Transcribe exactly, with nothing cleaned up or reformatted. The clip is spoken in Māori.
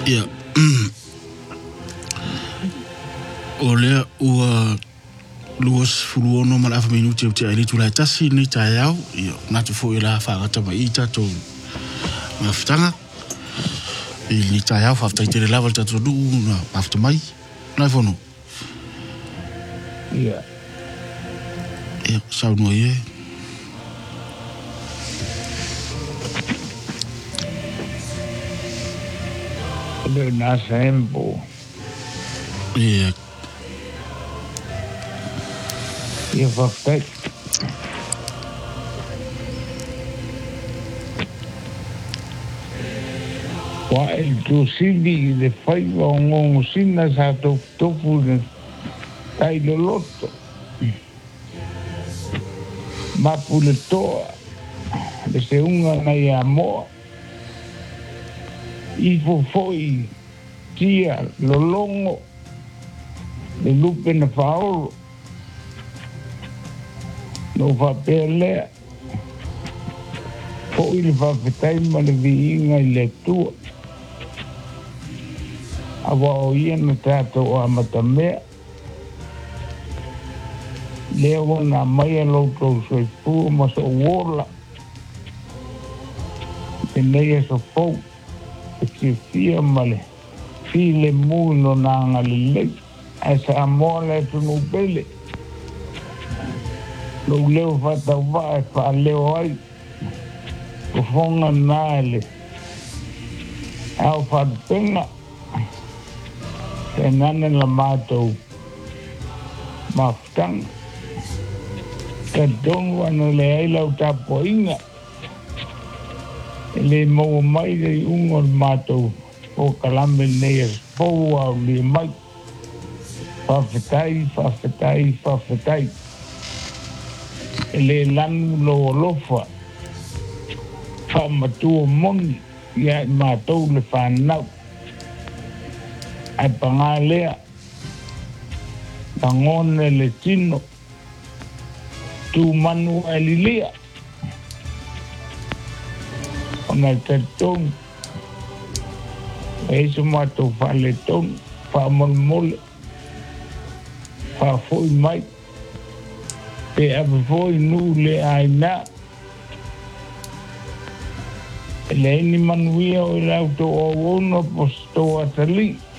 Ia. O lea ua luas fuluono ma lafa minuti o te aili tu lai tasi ni tai au. Ia, natu fo i la whakata ma i tato mawhitanga. I ni tai au whaftai tere lava le tato nuu na mawhita mai. Nai whono. Ia. Ia, sau nua ie. Le nasa embo. Ia. Ia whaftai. Wa el tu sili le whai wa ngongo sina sa to tofu le tai lo loto. Mapu le toa. Le se unga nai a moa. I fo foi tia lo longo. Le lupe na whaolo. No whapea lea. Po i le whawhetai ma le vi inga i le tua. Awa o ia na tātou a matamea. Lea wana mai a loutou soi pua ma so wola. E nei e so fau. E ki fia ma le. Fi le mui no nanga le lei. E sa amoa le tunu pele. Lo leo fata wa e fa leo ai. Ko fonga nale. Au fata penga. E nane la mātou mawhtanga. Ka dongo ana le ailau tapo inga. E le mau mai le ungo mātou o kalame nei as pou au le mai. Whawhetai, whawhetai, whawhetai. E le lanu lo lofa. Whamatua moni. Ia mātou le whanau. Ai panga lea. Pangone le tino. Tu manu e li lea. Ona te tong. E iso mātou whale tong. Whamol mole. Whafoi mai. Pe ape foi nu le ai nā. E le ni manuia o rauto o ono posto atali.